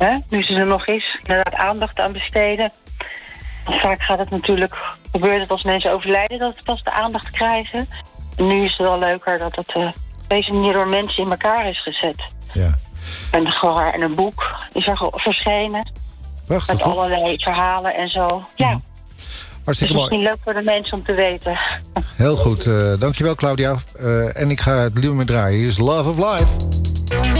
Nu ze er nog is, inderdaad aandacht aan besteden. Want vaak gaat het natuurlijk, gebeurt het als mensen overlijden dat ze pas de aandacht krijgen. En nu is het wel leuker dat het op deze manier door mensen in elkaar is gezet. Ja. En een boek is er verschenen. Prachtig, met toch? allerlei verhalen en zo. Ja. Hartstikke dus mooi. misschien leuk voor de mensen om te weten. Heel goed. Dankjewel, Claudia. En ik ga het nummer draaien. Hier is Love of Life.